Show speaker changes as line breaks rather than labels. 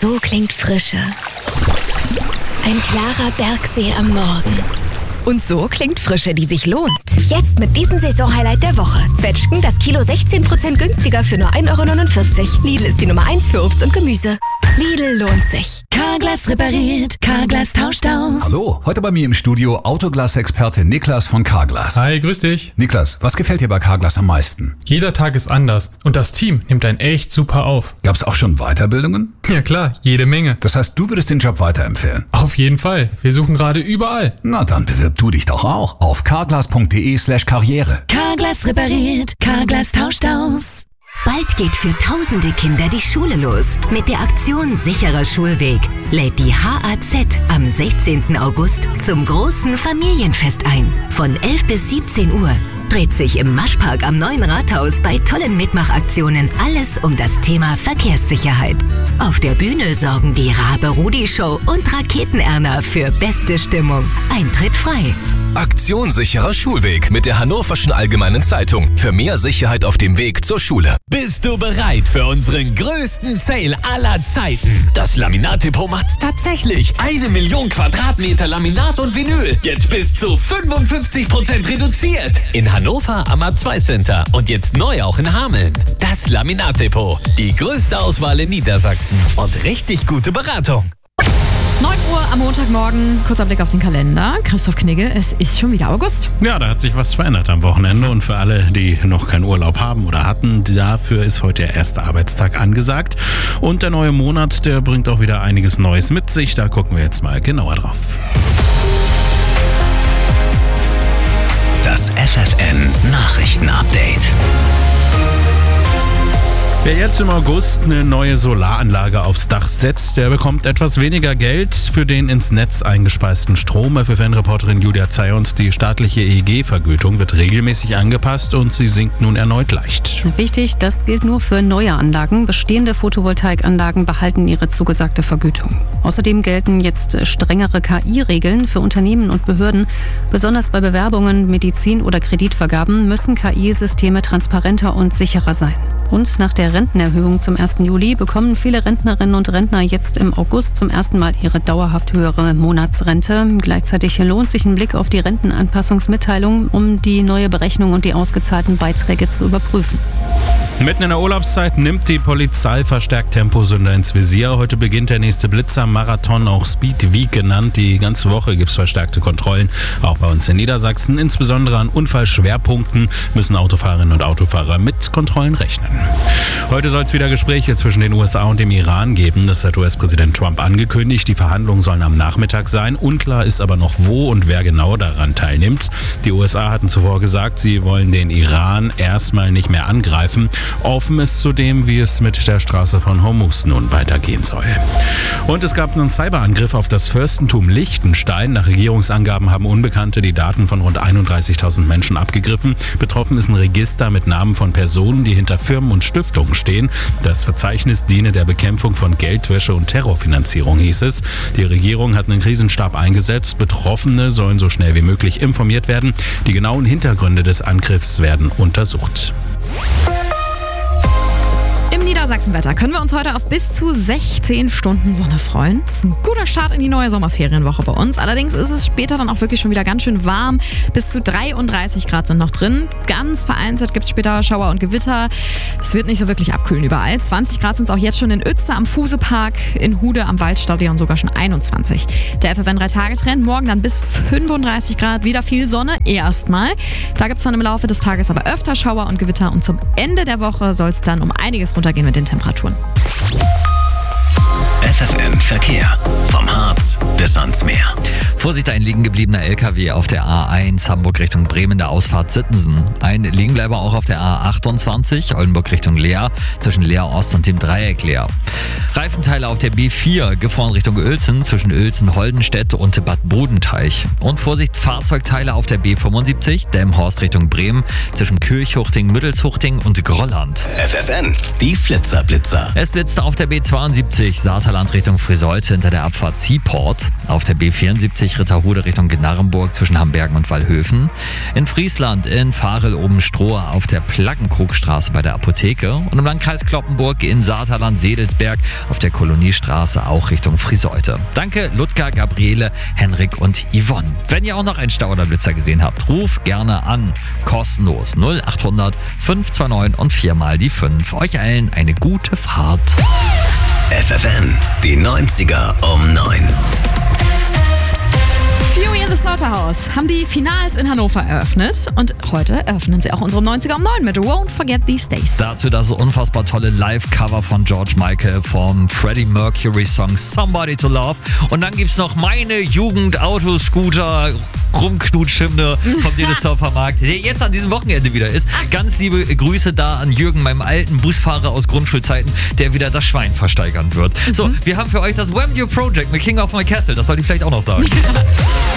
So klingt Frische. Ein klarer Bergsee am Morgen. Und so klingt Frische, die sich lohnt. Jetzt mit diesem Saisonhighlight der Woche. Zwetschgen das Kilo 16% günstiger für nur 1,49 €. Lidl ist die Nummer 1 für Obst und Gemüse. Lidl lohnt sich.
Carglass repariert, Carglass tauscht aus.
Hallo, heute bei mir im Studio Autoglas-Experte Niklas von Carglass.
Hi, grüß dich.
Niklas, was gefällt dir bei Carglass am meisten?
Jeder Tag ist anders und das Team nimmt einen echt super auf.
Gab's auch schon Weiterbildungen?
Ja klar, jede Menge.
Das heißt, du würdest den Job weiterempfehlen?
Auf jeden Fall. Wir suchen gerade überall.
Na dann bewirb du dich doch auch auf carglass.de/karriere.
Carglass repariert, Carglass tauscht aus.
Bald geht für tausende Kinder die Schule los. Mit der Aktion Sicherer Schulweg lädt die HAZ am 16. August zum großen Familienfest ein. Von 11 bis 17 Uhr dreht sich im Maschpark am Neuen Rathaus bei tollen Mitmachaktionen alles um das Thema Verkehrssicherheit. Auf der Bühne sorgen die Rabe-Rudi-Show und Raketen-Erna für beste Stimmung. Eintritt frei.
Aktion Sicherer Schulweg mit der Hannoverschen Allgemeinen Zeitung. Für mehr Sicherheit auf dem Weg zur Schule.
Bist du bereit für unseren größten Sale aller Zeiten? Das Laminat-Depot macht's tatsächlich. 1 Million Quadratmeter Laminat und Vinyl. Jetzt bis zu 55% reduziert. In Hannover am A2 Center und jetzt neu auch in Hameln. Das Laminat-Depot. Die größte Auswahl in Niedersachsen und richtig gute Beratung.
9 Uhr am Montagmorgen, kurzer Blick auf den Kalender. Christoph Knigge, es ist schon wieder August.
Ja, da hat sich was verändert am Wochenende und für alle, die noch keinen Urlaub haben oder hatten, dafür ist heute der erste Arbeitstag angesagt. Und der neue Monat, der bringt auch wieder einiges Neues mit sich. Da gucken wir jetzt mal genauer drauf.
Das FFN Nachrichtenupdate.
Wer jetzt im August eine neue Solaranlage aufs Dach setzt, der bekommt etwas weniger Geld für den ins Netz eingespeisten Strom. FFN-Reporterin Julia Zayons, die staatliche EEG-Vergütung wird regelmäßig angepasst und sie sinkt nun erneut leicht.
Wichtig, das gilt nur für neue Anlagen. Bestehende Photovoltaikanlagen behalten ihre zugesagte Vergütung. Außerdem gelten jetzt strengere KI-Regeln für Unternehmen und Behörden. Besonders bei Bewerbungen, Medizin- oder Kreditvergaben müssen KI-Systeme transparenter und sicherer sein. Und nach der Rentenerhöhung zum 1. Juli bekommen viele Rentnerinnen und Rentner jetzt im August zum ersten Mal ihre dauerhaft höhere Monatsrente. Gleichzeitig lohnt sich ein Blick auf die Rentenanpassungsmitteilung, um die neue Berechnung und die ausgezahlten Beiträge zu überprüfen.
Mitten in der Urlaubszeit nimmt die Polizei verstärkt Temposünder ins Visier. Heute beginnt der nächste Blitzer-Marathon, auch Speed Week genannt. Die ganze Woche gibt es verstärkte Kontrollen, auch bei uns in Niedersachsen. Insbesondere an Unfallschwerpunkten müssen Autofahrerinnen und Autofahrer mit Kontrollen rechnen. Heute soll es wieder Gespräche zwischen den USA und dem Iran geben. Das hat US-Präsident Trump angekündigt. Die Verhandlungen sollen am Nachmittag sein. Unklar ist aber noch, wo und wer genau daran teilnimmt. Die USA hatten zuvor gesagt, sie wollen den Iran erstmal nicht mehr angreifen. Offen ist zudem, wie es mit der Straße von Hormuz nun weitergehen soll. Und es gab einen Cyberangriff auf das Fürstentum Liechtenstein. Nach Regierungsangaben haben Unbekannte die Daten von rund 31.000 Menschen abgegriffen. Betroffen ist ein Register mit Namen von Personen, die hinter Firmen und Stiftungen stehen. Das Verzeichnis diene der Bekämpfung von Geldwäsche und Terrorfinanzierung, hieß es. Die Regierung hat einen Krisenstab eingesetzt. Betroffene sollen so schnell wie möglich informiert werden. Die genauen Hintergründe des Angriffs werden untersucht.
Im Niedersachsenwetter können wir uns heute auf bis zu 16 Stunden Sonne freuen. Das ist ein guter Start in die neue Sommerferienwoche bei uns. Allerdings ist es später dann auch wirklich schon wieder ganz schön warm. Bis zu 33 Grad sind noch drin. Ganz vereinzelt gibt es später Schauer und Gewitter. Es wird nicht so wirklich abkühlen überall. 20 Grad sind es auch jetzt schon in Uetze am Fusepark, in Hude am Waldstadion sogar schon 21. Der FFN 3-Tage-Trend, morgen dann bis 35 Grad, wieder viel Sonne erstmal. Da gibt es dann im Laufe des Tages aber öfter Schauer und Gewitter und zum Ende der Woche soll es dann um einiges runtergehen mit den Temperaturen.
FFN Verkehr. Vom Harz bis ans Meer.
Vorsicht, ein liegen gebliebener LKW auf der A1 Hamburg Richtung Bremen, der Ausfahrt Sittensen. Ein Liegenbleiber auch auf der A28 Oldenburg Richtung Leer, zwischen Leer Ost und dem Dreieck Leer. Reifenteile auf der B4 gefahren Richtung Uelzen, zwischen Uelzen, Holdenstedt und Bad Bodenteich. Und Vorsicht, Fahrzeugteile auf der B75 Delmenhorst Richtung Bremen, zwischen Kirchhuchting, Mittelshuchting und Grolland.
FFN, die Flitzer-Blitzer.
Es blitzte auf der B72 Saterland Richtung Friseut hinter der Abfahrt Seaport, auf der B74 Ritterhude Richtung Gnarrenburg zwischen Hambergen und Wallhöfen, in Friesland in Varel oben Strohe auf der Plaggenkrugstraße bei der Apotheke und im Landkreis Cloppenburg in Saterland Sedelsberg Landsberg, auf der Koloniestraße auch Richtung Friseute. Danke Ludger, Gabriele, Henrik und Yvonne. Wenn ihr auch noch einen Stau oder Blitzer gesehen habt, ruft gerne an. Kostenlos 0800 529 und 4 mal die 5. Euch allen eine gute Fahrt.
FFN, die 90er um 9.
Fury in the Slaughterhouse haben die Finals in Hannover eröffnet und heute eröffnen sie auch unsere 90er um 9 mit Won't Forget These Days.
Dazu das unfassbar tolle Live-Cover von George Michael vom Freddie Mercury-Song Somebody to Love. Und dann gibt's noch meine Jugend-Autoscooter Rumknutschhymne vom Denisdorfer Markt, der jetzt an diesem Wochenende wieder ist. Ganz liebe Grüße da an Jürgen, meinem alten Busfahrer aus Grundschulzeiten, der wieder das Schwein versteigern wird. So, wir haben für euch das Wham! You Project mit King of My Castle. Das sollte ich vielleicht auch noch sagen.